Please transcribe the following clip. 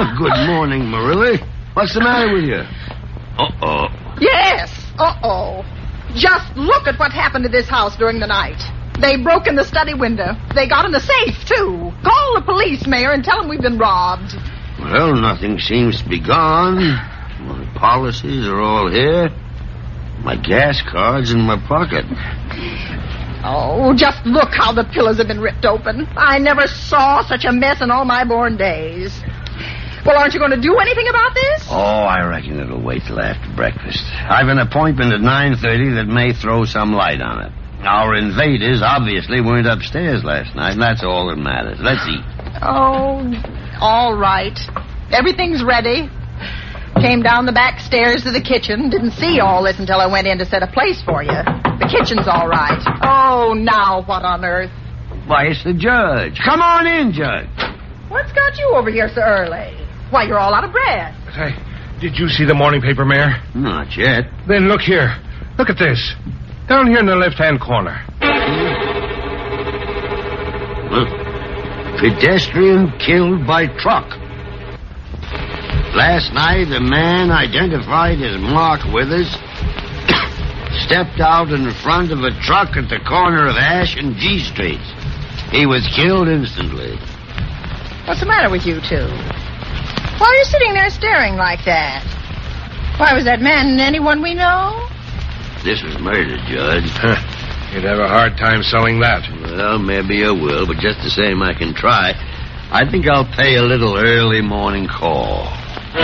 Good morning, Marilla. What's the matter with you? Uh-oh. Yes, uh-oh. Just look at what happened to this house during the night. They broke in the study window. They got in the safe, too. Call the police, Mayor, and tell them we've been robbed. Well, nothing seems to be gone. My policies are all here. My gas card's in my pocket. Oh, just look how the pillows have been ripped open. I never saw such a mess in all my born days. Well, aren't you going to do anything about this? Oh, I reckon it'll wait till after breakfast. I've an appointment at 9:30 that may throw some light on it. Our invaders obviously weren't upstairs last night, and that's all that matters. Let's eat. Oh, all right. Everything's ready. Came down the back stairs to the kitchen. Didn't see all this until I went in to set a place for you. The kitchen's all right. Oh, now what on earth? Why, it's the judge. Come on in, Judge. What's got you over here so early? Why, you're all out of breath. Hey, did you see the morning paper, Mayor? Not yet. Then look here. Look at this. Down here in the left-hand corner. Pedestrian killed by truck. Last night, a man identified as Mark Withers stepped out in front of a truck at the corner of Ash and G Streets. He was killed instantly. What's the matter with you two? Why are you sitting there staring like that? Why, was that man anyone we know? This was murder, Judge. You'd have a hard time selling that. Well, maybe I will, but just the same I can try. I think I'll pay a little early morning call.